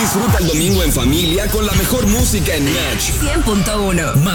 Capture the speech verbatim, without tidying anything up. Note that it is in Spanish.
Disfruta el domingo en familia con la mejor música en Match cien punto uno. Más